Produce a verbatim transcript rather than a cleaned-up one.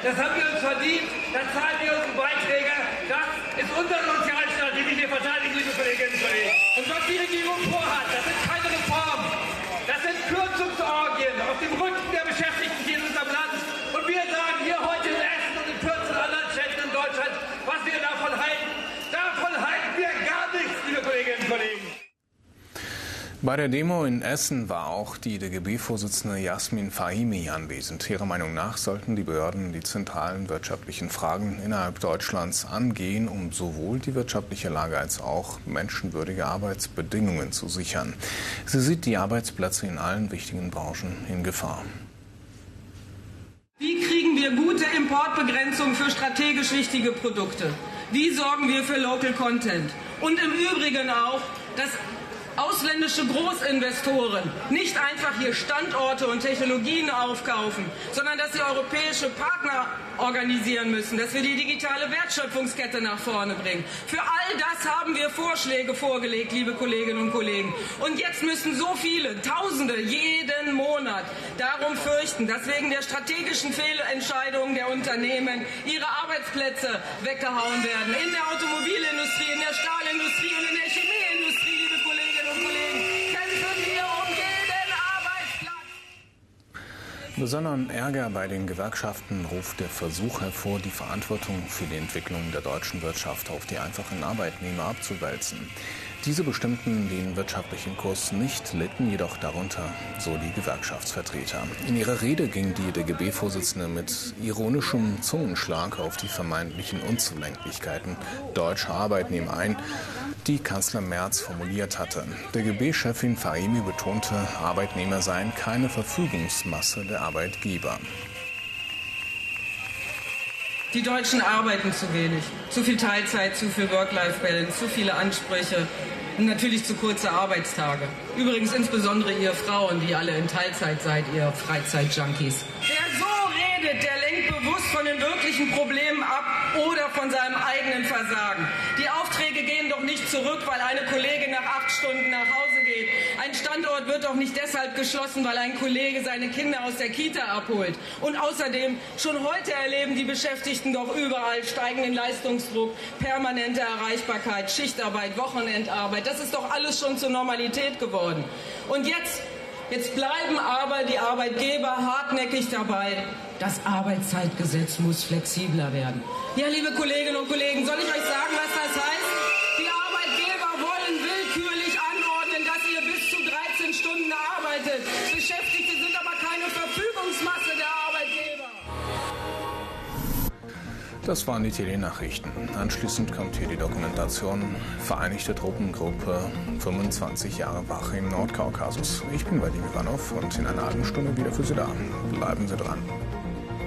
Das haben wir uns verdient. Da zahlen wir unsere Beiträge. Das ist unser Sozialstaat, den wir verteidigen, liebe Kolleginnen und Kollegen. Und was die Regierung vorhat, das sind keine Reformen. Das sind Kürzungsorgien auf dem Rücken der Beschäftigten hier in unserem Land. Und wir sagen hier heute in Essen und in vierzehn anderen Städten in Deutschland, was wir davon halten. Davon halten wir gar nichts, liebe Kolleginnen und Kollegen. Bei der Demo in Essen war auch die D G B-Vorsitzende Jasmin Fahimi anwesend. Ihrer Meinung nach sollten die Behörden die zentralen wirtschaftlichen Fragen innerhalb Deutschlands angehen, um sowohl die wirtschaftliche Lage als auch menschenwürdige Arbeitsbedingungen zu sichern. Sie sieht die Arbeitsplätze in allen wichtigen Branchen in Gefahr. Wie kriegen wir gute Importbegrenzung für strategisch wichtige Produkte? Wie sorgen wir für Local Content? Und im Übrigen auch, dass ausländische Großinvestoren nicht einfach hier Standorte und Technologien aufkaufen, sondern dass sie europäische Partner organisieren müssen, dass wir die digitale Wertschöpfungskette nach vorne bringen. Für all das haben wir Vorschläge vorgelegt, liebe Kolleginnen und Kollegen. Und jetzt müssen so viele, Tausende, jeden Monat darum fürchten, dass wegen der strategischen Fehlentscheidungen der Unternehmen ihre Arbeitsplätze weggehauen werden. In der Automobilindustrie, in der Stahlindustrie und in der Chemieindustrie, liebe Kolleginnen und Kollegen, kämpfen wir um jeden Arbeitsplatz. Besonderen Ärger bei den Gewerkschaften ruft der Versuch hervor, die Verantwortung für die Entwicklung der deutschen Wirtschaft auf die einfachen Arbeitnehmer abzuwälzen. Diese bestimmten den wirtschaftlichen Kurs nicht, litten jedoch darunter, so die Gewerkschaftsvertreter. In ihrer Rede ging die D G B-Vorsitzende mit ironischem Zungenschlag auf die vermeintlichen Unzulänglichkeiten deutscher Arbeitnehmer ein, die Kanzler Merz formuliert hatte. D G B-Chefin Fahimi betonte, Arbeitnehmer seien keine Verfügungsmasse der Arbeitgeber. Die Deutschen arbeiten zu wenig. Zu viel Teilzeit, zu viel Work-Life-Balance, zu viele Ansprüche und natürlich zu kurze Arbeitstage. Übrigens insbesondere ihr Frauen, die alle in Teilzeit seid, ihr Freizeit-Junkies. Wer so redet, der lenkt bewusst von den wirklichen Problemen ab oder von seinem eigenen Versagen. Die Aufträge gehen doch nicht zurück, weil eine Kollegin nach acht Stunden nach Hause geht. Ein Standort wird doch nicht deshalb geschlossen, weil ein Kollege seine Kinder aus der Kita abholt. Und außerdem, schon heute erleben die Beschäftigten doch überall steigenden Leistungsdruck, permanente Erreichbarkeit, Schichtarbeit, Wochenendarbeit. Das ist doch alles schon zur Normalität geworden. Und jetzt, jetzt bleiben aber die Arbeitgeber hartnäckig dabei. Das Arbeitszeitgesetz muss flexibler werden. Ja, liebe Kolleginnen und Kollegen, soll ich euch sagen, was das heißt? Die Arbeitgeber wollen willkürlich anordnen, dass ihr bis zu dreizehn Stunden arbeitet. Beschäftigte sind aber keine Verfügungsmasse der Arbeitgeber. Das waren die Telenachrichten. Anschließend kommt hier die Dokumentation Vereinigte Truppengruppe fünfundzwanzig Jahre Wache im Nordkaukasus. Ich bin Vadim Ivanov und in einer halben Stunde wieder für Sie da. Bleiben Sie dran.